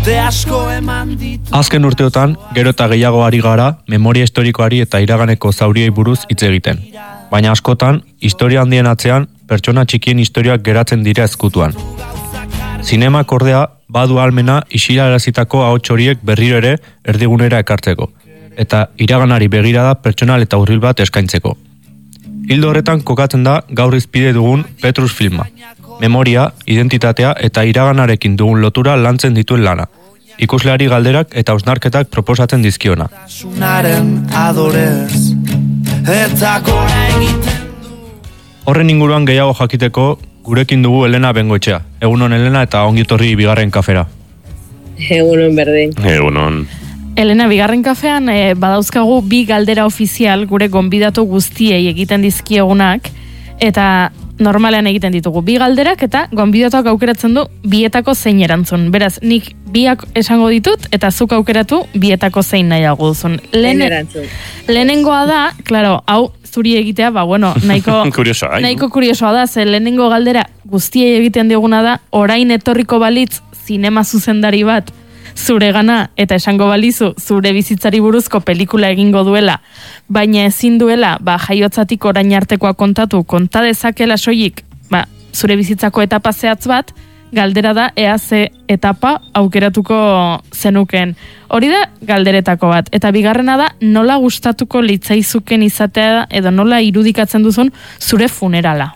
Azken urteotan, gero eta gehiago ari gara, memoria historikoari eta iraganeko zauriei buruz hitz egiten. Baina askotan, historia handien atzean, pertsona txikien historiak geratzen dira ezkutuan. Zinemak ordea, badu ahalmena isilarazitako ahots horiek berriro ere erdigunera ekartzeko, eta iraganari begirada pertsonal eta hurbil bat eskaintzeko. Ildo horretan kokatzen da gaur hizpide dugun Petrus filma. Memoria, identitatea eta iraganarekin dugun lotura lantzen dituen lana. Ikusleari galderak eta hausnarketak proposatzen dizkiona. Horren inguruan gehiago jakiteko, gurekin dugu Elena Bengoetxea. Egunon Elena eta ongitorri bigarren kafera. Egunon berdin. Egunon. Elena, bigarren kafean badauzkagu bi galdera ofizial gure gonbidatu guztiei egiten dizkiegunak, eta normalean egiten ditugu bi galderak eta gonbidatuak aukeratzen du bietako zein erantzun. Beraz, nik biak esango ditut eta zuk aukeratu bietako zein nahiago duzun. Lehenengoa da, claro, hau zuri egitea, nahiko kuriosoa da, ze lehenengo galdera guztiei egiten diguna da, orain etorriko balitz zinema zuzendari bat zuregana eta esango balizu zure bizitzari buruzko pelikula egingo duela, baina ezin duela jaiotzatik orain artekoa konta dezakela soilik zure bizitzako etapa zehatz bat, galdera da ea ze etapa aukeratuko zenuken. Hori da galderetako bat. Eta bigarrena da nola gustatuko litzaizuken izatea edo nola irudikatzen duzun zure funerala.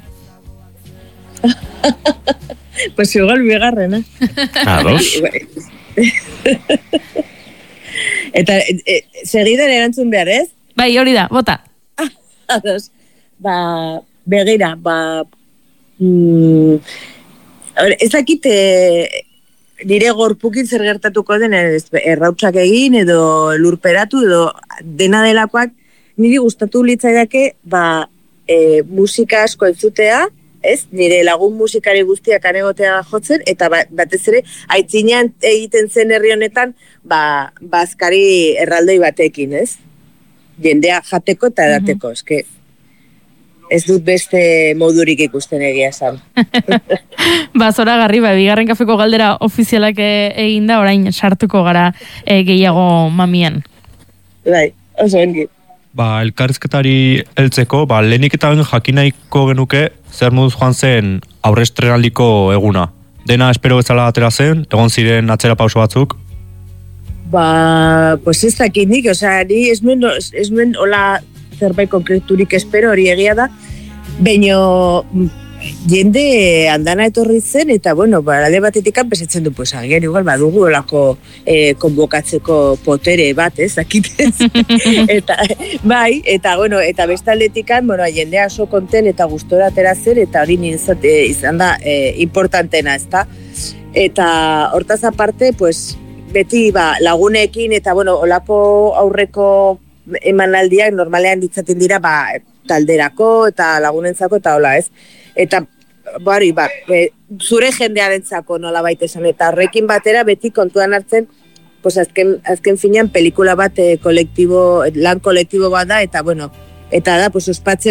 Pues igual bigarrena. Ados. Eta segidan erantzun behar, ez? Bai, hori da, bota. Ados. Begira, ezakit nire gorpukin zer gertatuko den errautsak egin edo lurperatu edo dena delakoak niri gustatu litzaidake musika asko entzutea, ez? Nire lagun musikari guztiak anegotea jotzen, eta batez ere, aitzinean egiten zen herri honetan, bazkari erraldoi batekin, ez? Jendea jateko eta edateko, eske ez dut beste modurik ikusten egia esan. Zoragarri, bigarren kafeko galdera ofizialak egin da, orain sartuko gara gehiago mamian. Bai, oso ongi. Elkarrizketari heltzeko, lehenik eta jakinaiko genuke zer moduz joan zen aurrestrenaldiko eguna. Dena espero bezala atera zen, egon ziren atzera pauso batzuk? Pues ez dakit nik, ni ez nuen hola zerbait konkreturik espero, hori egia da, baino jende andana etorri zen, eta alde batetik pesatzen du, agian igual badugu olako konbokatzeko potere bat, ez, dakitez. Eta eta bestaldetikan, jendea oso konten eta gustora atera zen, eta hori izan da importantena, ezta? Eta hortaz aparte, beti lagunekin, eta olako aurreko emanaldiak normalean ditzaten dira talderako eta lagunentzako eta hola, ez? Eta zure jendearentzako nola baita esan, eta horrekin batera beti kontuan hartzen, azken finean pelikula bat lan kolektibo bat da, eta da, ospatzen